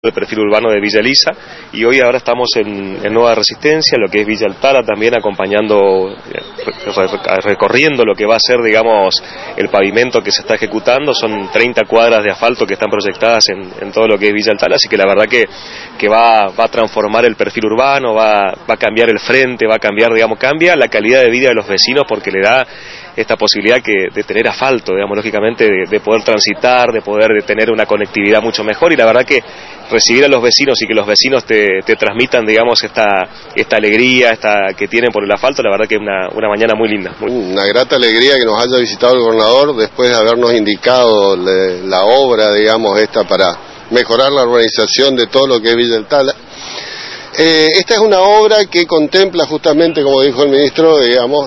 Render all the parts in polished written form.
el perfil urbano de Villa Elisa, y ahora estamos en Nueva Resistencia, lo que es Villa Altara, también acompañando, recorriendo lo que va a ser, digamos, el pavimento que se está ejecutando. Son 30 cuadras de asfalto que están proyectadas en todo lo que es Villa Altara, así que la verdad que va a transformar el perfil urbano, va a cambiar el frente, va a cambiar, digamos, cambia la calidad de vida de los vecinos, porque le da esta posibilidad de tener asfalto, digamos, lógicamente, de poder transitar, de poder tener una conectividad mucho mejor, y la verdad que recibir a los vecinos y que los vecinos te transmitan, digamos, esta alegría que tienen por el asfalto, la verdad que es una mañana muy linda. Una grata alegría que nos haya visitado el gobernador después de habernos indicado la obra, digamos, esta para mejorar la urbanización de todo lo que es Villa Altara. Esta es una obra que contempla justamente, como dijo el ministro, digamos,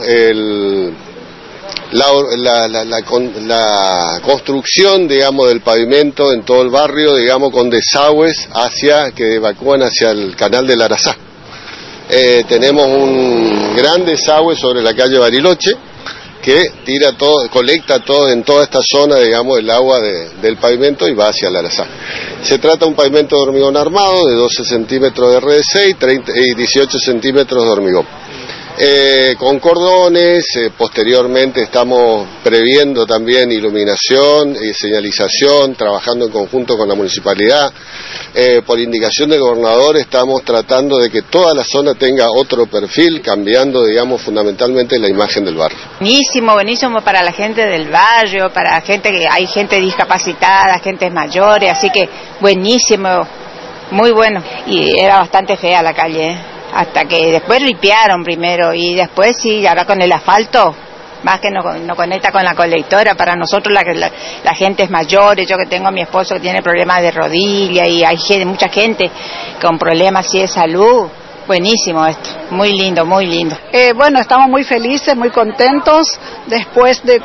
la construcción, digamos, del pavimento en todo el barrio, digamos, con desagües que evacúan hacia el canal del Arazá. Tenemos un gran desagüe sobre la calle Bariloche que colecta todo en toda esta zona, digamos, el agua del pavimento y va hacia el Arazá. Se trata de un pavimento de hormigón armado de 12 centímetros de RDC y 18 centímetros de hormigón. Con cordones, posteriormente estamos previendo también iluminación y señalización, trabajando en conjunto con la municipalidad. Por indicación del gobernador estamos tratando de que toda la zona tenga otro perfil, cambiando, digamos, fundamentalmente la imagen del barrio. Buenísimo, buenísimo para la gente del barrio, para gente hay gente discapacitada, gente mayores, así que buenísimo, muy bueno. Y era bastante fea la calle, hasta que después limpiaron primero y después sí, ahora con el asfalto, más que no conecta con la colectora. Para nosotros la gente es mayor, yo que tengo a mi esposo que tiene problemas de rodilla y hay mucha gente con problemas así de salud. Buenísimo esto, muy lindo, muy lindo. Bueno, estamos muy felices, muy contentos. Después de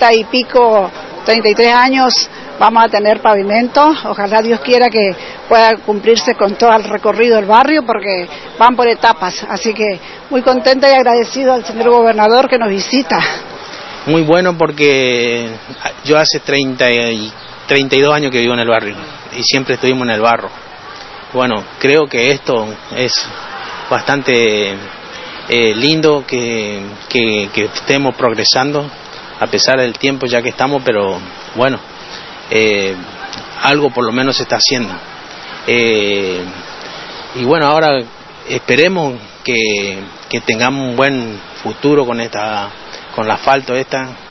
33 años, vamos a tener pavimento. Ojalá Dios quiera que pueda cumplirse con todo el recorrido del barrio, porque van por etapas. Así que muy contenta y agradecido al señor gobernador que nos visita. Muy bueno, porque yo hace 32 años que vivo en el barrio y siempre estuvimos en el barro. Bueno, creo que esto es bastante lindo que estemos progresando a pesar del tiempo ya que estamos, pero bueno, algo por lo menos se está haciendo. Y bueno, ahora esperemos que tengamos un buen futuro con el asfalto esta,